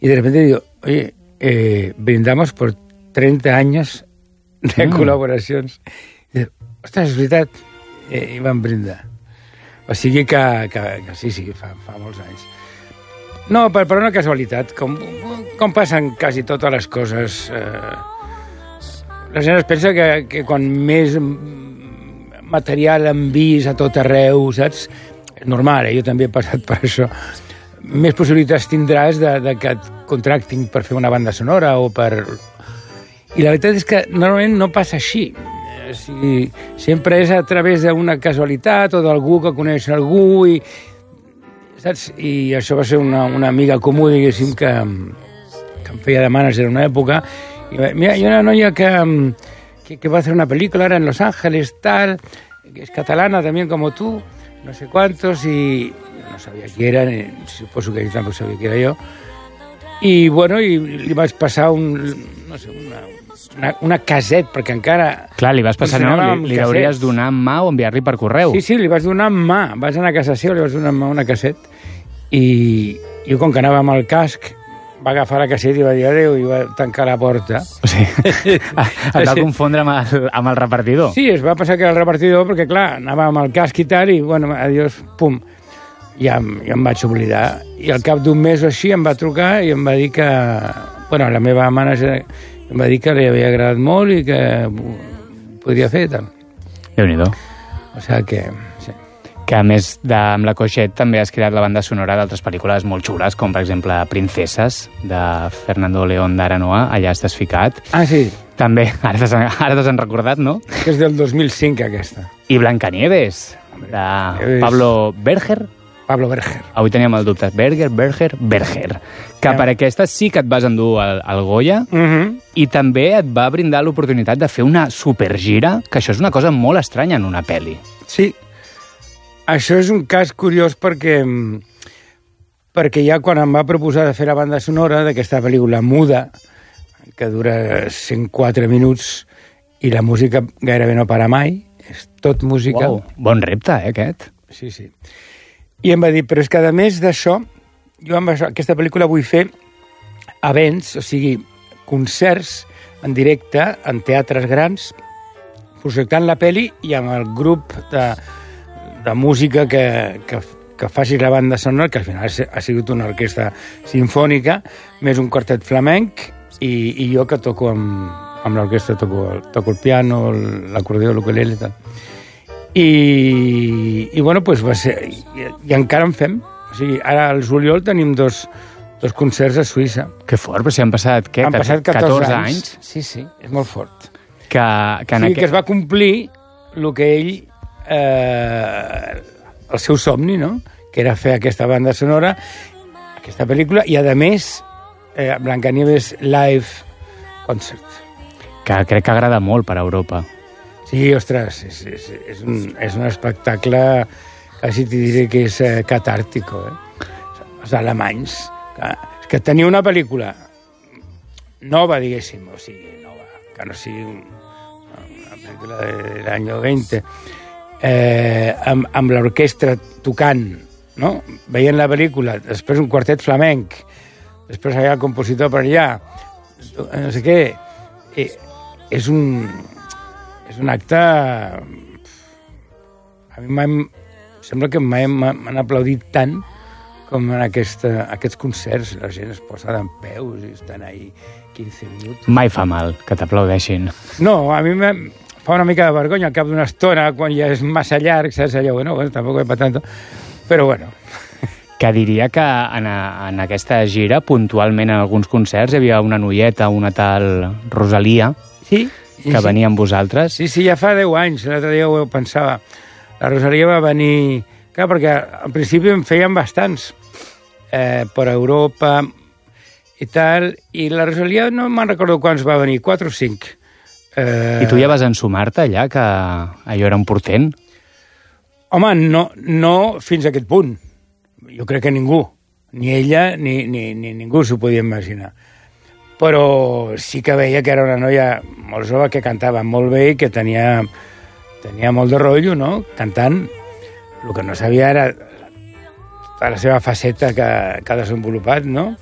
y de repente digo, oye, brindamos por 30 anys de col·laboracions. I dic, ostres, és veritat, i vam brindar. O sigui que sí, fa molts anys. No, per una casualitat, com passen quasi totes les coses. La gent es pensa que quan més material han vist a tot arreu, saps? És normal, jo també he passat per això. Més possibilitats tindràs de que et contractin per fer una banda sonora o per... I la veritat és que normalment no passa així. O sigui, sempre és a través d'una casualitat o d'algú que coneix algú i... Saps? I això va ser una amiga comú, diguéssim, que em feia de manager en una època. I mira, hi ha una noia que va a hacer una película ahora en Los Ángeles, tal, que es catalana también como tú, no sé cuántos, y no sabia qui era, suposo que ell tampoc sabia qui era jo. I, bueno, i li vaig passar una caset, perquè encara... Clar, li vas passar, no? Li hauries donar en mà o enviar-li per correu. Sí, li vas donar en mà. Vaig anar a casa seva, li vas donar en mà una caset. I jo, com que anava amb el casc, va agafar la caset i va dir adéu i va tancar la porta. O sigui, et va confondre amb el repartidor. Sí, es va pensar que era el repartidor, perquè, clar, anava amb el casc i tal, i, bueno, adiós, pum. Ja em vaig oblidar. I al cap d'un mes o així em va trucar i em va dir que... Bueno, la meva manager em va dir que li havia agradat molt i que podria fer tal. Déu-n'hi-do. O sigui que... Sí. Que a més amb la Coixet també has creat la banda sonora d'altres pel·lícules molt xules, com per exemple Princeses, de Fernando León de Aranoa, allà estàs ficat. Ah, sí. També, ara t'has recordat, no? Que és del 2005, aquesta. I Blancanieves, de Pablo Berger. Pablo Berger. Avui teníem el dubte. Berger. Que per aquesta sí que et vas endur el Goya i també et va brindar l'oportunitat de fer una supergira, que això és una cosa molt estranya en una pel·li. Sí. Això és un cas curiós perquè ja quan em va proposar de fer la banda sonora d'aquesta pel·lícula muda, que dura 104 minuts i la música gairebé no para mai, és tot música. Wow, bon repte, aquest. Sí. I em va dir, però és que a més d'això, jo amb aquesta pel·lícula vull fer events, o sigui, concerts en directe, en teatres grans, projectant la pel·li i amb el grup de música que faci la banda sonora, que al final ha sigut una orquestra sinfònica, més un quartet flamenc, i jo que toco amb l'orquestra, toco el piano, l'acordeó, l'ukulele i tal. I bueno, doncs va ser... I encara en fem. O sigui, ara al juliol tenim dos concerts a Suïssa. Que fort, però si han passat, què? Han passat 14 anys. Sí, és molt fort. Que es va complir el que ell... el seu somni, no? Que era fer aquesta banda sonora, aquesta pel·lícula, i a més, Blancanieves Live Concert. Que crec que agrada molt per a Europa. Sí, ostres, és un espectacle, quasi t'hi diré que és catàrtico, Els alemanys, és que tenir una pel·lícula nova, diguéssim, o sigui, nova, que no sigui una pel·lícula de l'any 20, amb l'orquestra tocant, no? Veient la pel·lícula, després un quartet flamenc, després hi ha el compositor per allà, no sé què, és un acte... A mi sembla que mai m'han aplaudit tant com en aquests concerts. La gent es posa d'en peus i estan ahí 15 minuts. Mai fa mal que t'aplaudeixin. No, a mi fa una mica de vergonya al cap d'una estona, quan ja és massa llarg, saps allò? Bueno, tampoc és per tant, però bueno. Que diria que en aquesta gira, puntualment en alguns concerts, hi havia una noieta, una tal Rosalia, sí, que venia amb vosaltres. Sí, ja fa 10 anys, l'altre dia ho pensava. La Rosalia va venir... Clar, perquè al principi en feien bastants per Europa i tal, i la Rosalia no me'n recordo quants va venir, 4 o 5. I tu ja vas ensumar-te allà, que allò era un portent? Home, no fins a aquest punt. Jo crec que ningú, ni ella ni ningú s'ho podia imaginar. Però sí que veia que era una noia molt jove que cantava molt bé i que tenia molt de rotllo, no?, cantant. El que no sabia era la seva faceta que ha desenvolupat, no?